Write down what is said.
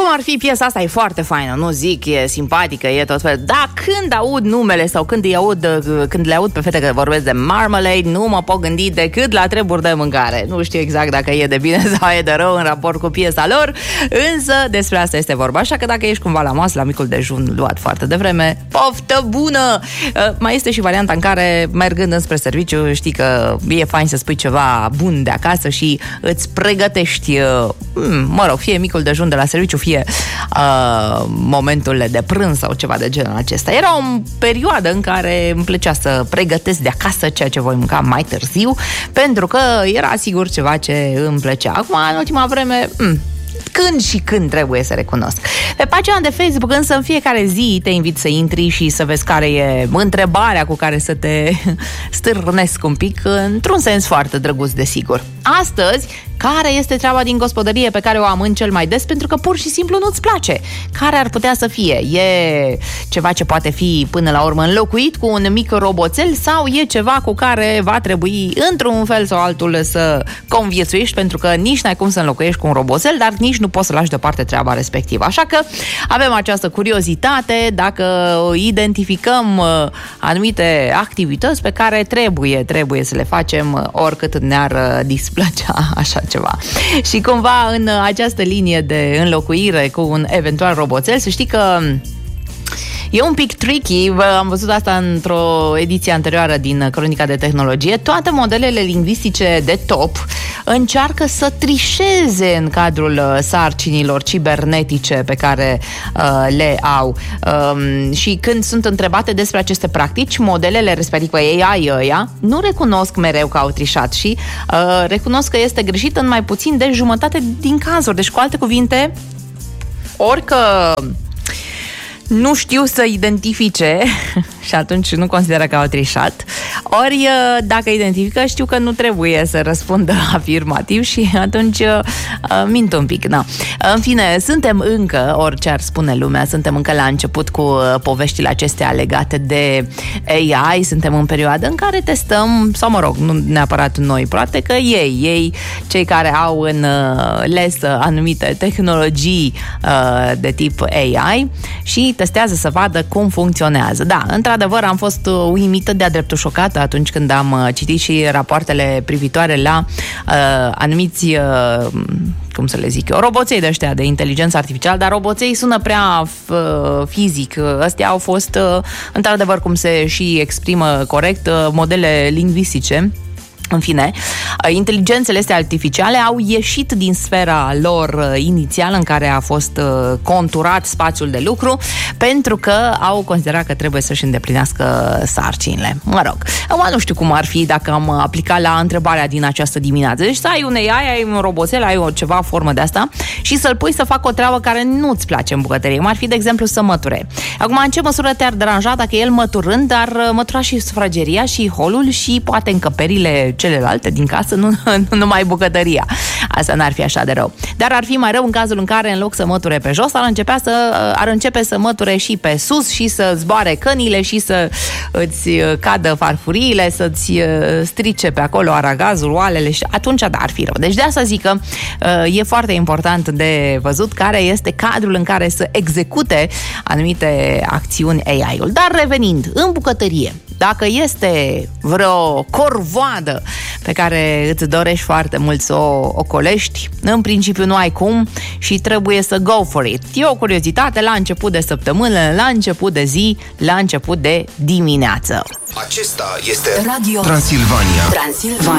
Oricum ar fi, piesa asta e foarte faină, nu zic, e simpatică, e tot fel. Dar când aud numele sau când le aud pe fete că vorbesc de Marmalade, nu mă pot gândi decât la treburi de mâncare. Nu știu exact dacă e de bine sau e de rău în raport cu piesa lor, însă despre asta este vorba. Așa că dacă ești cumva la masă, la micul dejun luat foarte devreme, poftă bună! Mai este și varianta în care, mergând înspre serviciu, știi că e fain să spui ceva bun de acasă și îți pregătești, fie micul dejun de la serviciu, fie momentul de prânz sau ceva de genul acesta. Era o perioadă în care îmi plăcea să pregătesc de acasă ceea ce voi mânca mai târziu, pentru că era sigur ceva ce îmi plăcea. Acum, în ultima vreme, când și când, trebuie să recunosc. Pe pagina de Facebook însă în fiecare zi te invit să intri și să vezi care e întrebarea cu care să te stârnesc un pic, într-un sens foarte drăguț, desigur. Astăzi, care este treaba din gospodărie pe care o amân cel mai des pentru că pur și simplu nu-ți place? Care ar putea să fie? E ceva ce poate fi până la urmă înlocuit cu un mic roboțel sau e ceva cu care va trebui într-un fel sau altul să conviețuiești, pentru că nici n-ai cum să înlocuiești cu un roboțel, dar nici nu poți să lași deoparte treaba respectivă. Așa că avem această curiozitate dacă identificăm anumite activități pe care trebuie să le facem oricât ne-ar displăcea așa ceva. Și cumva în această linie de înlocuire cu un eventual roboțel, să știi că e un pic tricky, am văzut asta într-o ediție anterioară din Cronica de Tehnologie. Toate modelele lingvistice de top încearcă să trișeze în cadrul sarcinilor cibernetice pe care le au. Și când sunt întrebate despre aceste practici, modelele respective AI ăia nu recunosc mereu că au trișat și recunosc că este greșit în mai puțin de jumătate din cazuri. Deci, cu alte cuvinte, orică nu știu să identifice și atunci nu consideră că au trișat, ori dacă identifică, știu că nu trebuie să răspundă afirmativ și atunci mint un pic. Na. În fine, suntem încă, orice ar spune lumea, suntem încă la început cu poveștile acestea legate de AI, suntem în perioadă în care testăm, sau nu neapărat noi, poate că ei, cei care au în lesă anumite tehnologii de tip AI și testează să vadă cum funcționează. Da, într-adevăr am fost uimită, de-a dreptul șocată atunci când am citit și rapoartele privitoare la anumiți, cum să le zic eu, roboței de ăștia de inteligență artificială, dar roboței sună prea fizic. Astea au fost, într-adevăr, cum se și exprimă corect, modele lingvistice. În fine, inteligențele astea artificiale au ieșit din sfera lor inițială în care a fost conturat spațiul de lucru, pentru că au considerat că trebuie să-și îndeplinească sarcinile. Mă rog, nu știu cum ar fi dacă am aplicat la întrebarea din această dimineață. Deci să ai un AI, ai un roboțel, ai ceva formă de asta și să-l pui să facă o treabă care nu-ți place în bucătărie. Cum ar fi, de exemplu, să măture. Acum, în ce măsură te-ar deranja dacă el măturând, dar mătura și sufrageria și holul și poate încăperile celelalte din casă, nu numai bucătăria. Asta n-ar fi așa de rău. Dar ar fi mai rău în cazul în care, în loc să măture pe jos, ar începe să măture și pe sus și să zboare cănile și să îți cadă farfuriile, să-ți strice pe acolo aragazul, oalele și atunci ar fi rău. Deci de asta zic că e foarte important de văzut care este cadrul în care să execute anumite acțiuni AI-ul. Dar revenind, în bucătărie, dacă este vreo corvoadă pe care îți dorești foarte mult să o ocolești, în principiu nu ai cum și trebuie să go for it. E o curiozitate la început de săptămână, la început de zi, la început de dimineață. Acesta este Radio Transilvania.